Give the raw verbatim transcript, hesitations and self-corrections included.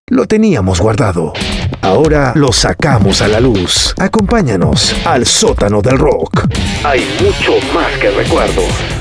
Lo teníamos guardado. Ahora lo sacamos a la luz. Acompáñanos al sótano del rock. Hay mucho más que recuerdos.